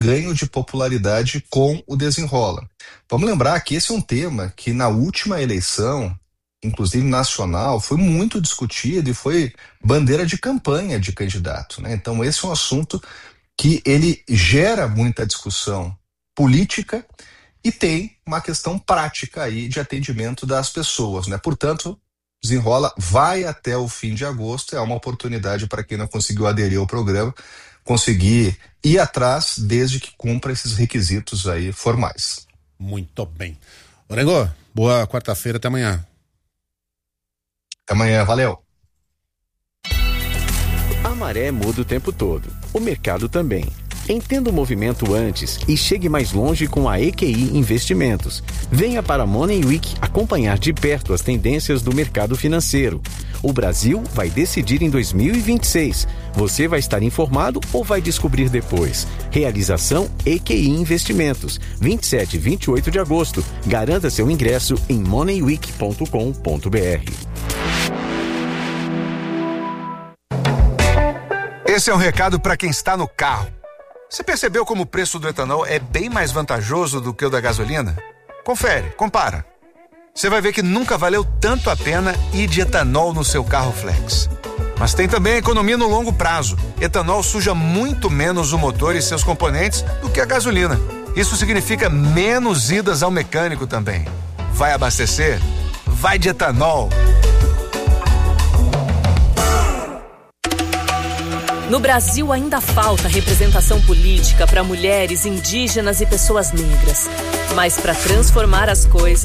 ganho de popularidade com o Desenrola. Vamos lembrar que esse é um tema que na última eleição, inclusive nacional, foi muito discutido e foi bandeira de campanha de candidato, né? Então esse é um assunto que ele gera muita discussão política e tem uma questão prática aí de atendimento das pessoas, né? Portanto, Desenrola vai até o fim de agosto, é uma oportunidade para quem não conseguiu aderir ao programa, conseguir ir atrás desde que cumpra esses requisitos aí formais. Muito bem. Orengo, boa quarta-feira, até amanhã. Até amanhã, valeu. A maré muda o tempo todo, o mercado também. Entenda o movimento antes e chegue mais longe com a EQI Investimentos. Venha para a Money Week acompanhar de perto as tendências do mercado financeiro. O Brasil vai decidir em 2026. Você vai estar informado ou vai descobrir depois? Realização EQI Investimentos, 27 e 28 de agosto. Garanta seu ingresso em moneyweek.com.br. Esse é um recado para quem está no carro. Você percebeu como o preço do etanol é bem mais vantajoso do que o da gasolina? Confere, compara. Você vai ver que nunca valeu tanto a pena ir de etanol no seu carro flex. Mas tem também a economia no longo prazo. Etanol suja muito menos o motor e seus componentes do que a gasolina. Isso significa menos idas ao mecânico também. Vai abastecer? Vai de etanol. No Brasil ainda falta representação política para mulheres, indígenas e pessoas negras. Mas para transformar as coisas,